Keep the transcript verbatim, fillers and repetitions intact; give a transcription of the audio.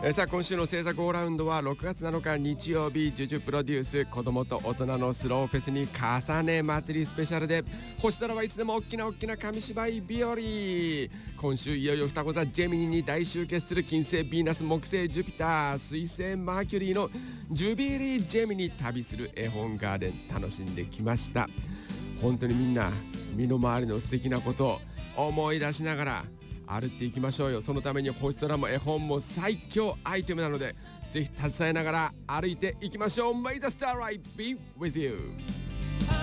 えー、さあ今週の制作オーラウンドはろくがつなのか日曜日、ジュジュプロデュース子供と大人のスローフェスに重ね祭りスペシャルで、星空はいつでも大きな大きな紙芝居日和。今週いよいよ双子座ジェミニに大集結する金星、ヴィーナス、木星、ジュピター、水星、マーキュリーのジュビリージェミニ旅する絵本ガーデン、楽しんできました。本当にみんな身の回りの素敵なことを思い出しながら歩っていきましょうよ。そのために星空も絵本も最強アイテムなので、ぜひ携えながら歩いていきましょう。 May the starlight be with you。